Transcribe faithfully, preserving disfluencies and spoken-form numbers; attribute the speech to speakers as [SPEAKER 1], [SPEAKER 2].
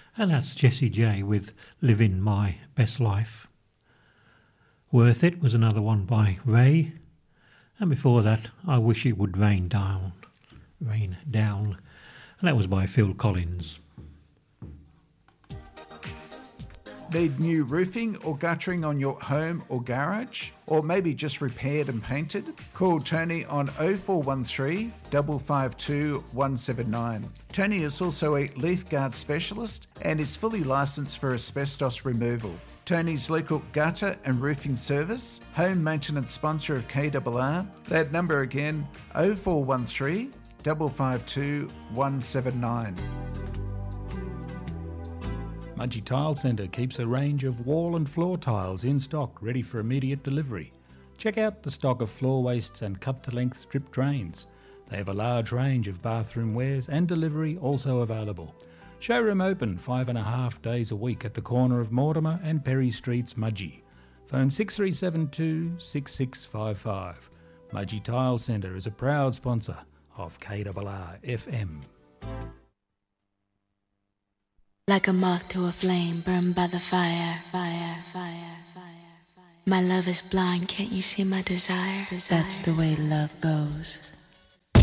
[SPEAKER 1] And that's Jessie J with Living My Best Life. Worth It was another one by Ray. And before that, I Wish It Would Rain Down. Rain Down. And that was by Phil Collins.
[SPEAKER 2] Need new roofing or guttering on your home or garage? Or maybe just repaired and painted? Call Tony on oh four one three, five five two, one seven nine. Tony is also a leaf guard specialist and is fully licensed for asbestos removal. Tony's local gutter and roofing service, home maintenance sponsor of K R R. That number again, oh four one three, five five two, one seven nine.
[SPEAKER 3] Mudgee Tile Centre keeps a range of wall and floor tiles in stock ready for immediate delivery. Check out the stock of floor wastes and cut-to-length strip drains. They have a large range of bathroom wares and delivery also available. Showroom open five and a half days a week at the corner of Mortimer and Perry Streets, Mudgee. Phone six three seven two, six six five five. Mudgee Tile Centre is a proud sponsor of K R R F M.
[SPEAKER 4] Like a moth to a flame, burned by the fire, fire, fire, fire, fire. My love is blind, can't you see my desire? desire. That's the way love goes.